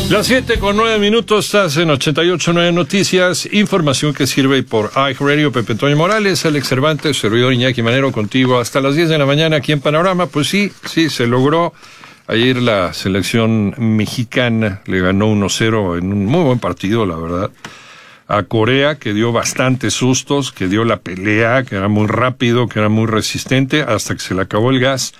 Las 7:09, estás en 88.9 Noticias, información que sirve por iHeartRadio. Pepe Toño Morales, Alex Cervantes, servidor Iñaki Manero, contigo hasta las 10 de la mañana aquí en Panorama. Pues sí, se logró. Ayer la selección mexicana le ganó 1-0 en un muy buen partido, la verdad, a Corea, que dio bastantes sustos, que dio la pelea, que era muy rápido, que era muy resistente, hasta que se le acabó el gas.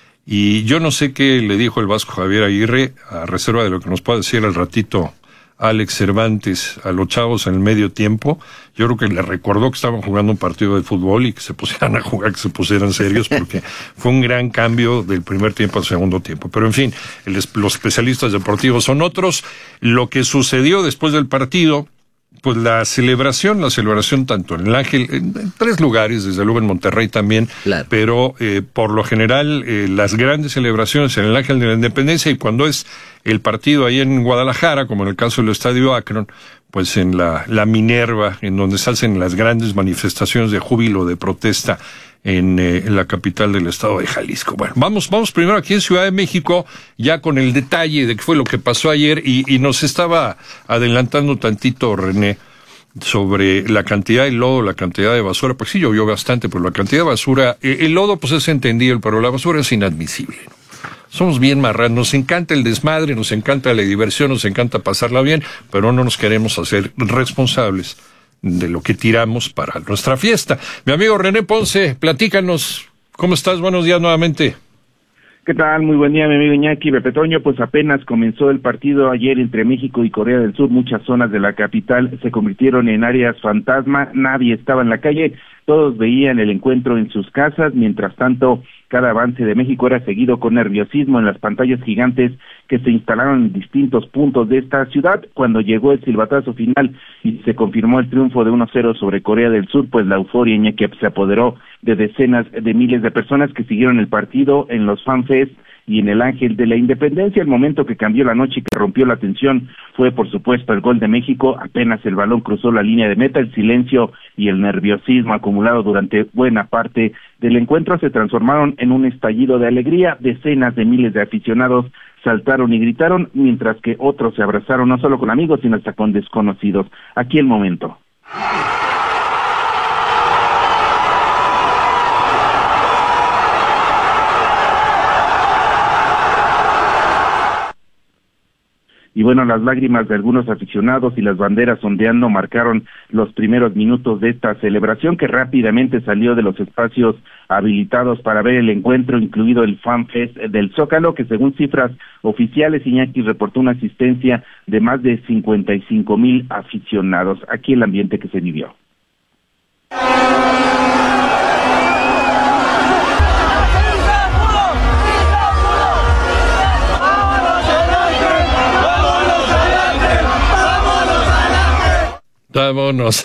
Y yo no sé qué le dijo el Vasco Javier Aguirre, a reserva de lo que nos pueda decir al ratito Alex Cervantes, a los chavos en el medio tiempo. Yo creo que le recordó que estaban jugando un partido de fútbol y que se pusieran a jugar, que se pusieran serios, porque fue un gran cambio del primer tiempo al segundo tiempo. Pero en fin, los especialistas deportivos son otros. Lo que sucedió después del partido, pues la celebración tanto en el Ángel, en 3 lugares, desde luego en Monterrey también, claro. Pero por lo general las grandes celebraciones en el Ángel de la Independencia, y cuando es el partido ahí en Guadalajara, como en el caso del Estadio Akron, pues en la Minerva, en donde se hacen las grandes manifestaciones de júbilo, de protesta en la capital del estado de Jalisco. Bueno, vamos primero aquí en Ciudad de México, ya con el detalle de qué fue lo que pasó ayer, y nos estaba adelantando tantito René sobre la cantidad de lodo, la cantidad de basura. Pues sí, llovió bastante, pero la cantidad de basura, el lodo pues es entendible, pero la basura es inadmisible, ¿no? Somos bien marranos, nos encanta el desmadre, nos encanta la diversión, nos encanta pasarla bien, pero no nos queremos hacer responsables de lo que tiramos para nuestra fiesta. Mi amigo René Ponce, platícanos, ¿cómo estás? Buenos días nuevamente. ¿Qué tal? Muy buen día, mi amigo Iñaki. Pepe Toño, pues apenas comenzó el partido ayer entre México y Corea del Sur. Muchas zonas de la capital se convirtieron en áreas fantasma, nadie estaba en la calle, todos veían el encuentro en sus casas. Mientras tanto, cada avance de México era seguido con nerviosismo en las pantallas gigantes que se instalaron en distintos puntos de esta ciudad. Cuando llegó el silbatazo final y se confirmó el triunfo de 1-0 sobre Corea del Sur, pues la euforia, Iñaki, se apoderó de decenas de miles de personas que siguieron el partido en los FanFest y en el Ángel de la Independencia. El momento que cambió la noche y que rompió la tensión fue, por supuesto, el gol de México. Apenas el balón cruzó la línea de meta, el silencio y el nerviosismo acumulado durante buena parte del encuentro se transformaron en un estallido de alegría. Decenas de miles de aficionados saltaron y gritaron, mientras que otros se abrazaron no solo con amigos, sino hasta con desconocidos. Aquí el momento. Y bueno, las lágrimas de algunos aficionados y las banderas ondeando marcaron los primeros minutos de esta celebración, que rápidamente salió de los espacios habilitados para ver el encuentro, incluido el FanFest del Zócalo, que según cifras oficiales, Iñaki, reportó una asistencia de más de 55,000 aficionados. Aquí el ambiente que se vivió. Vámonos.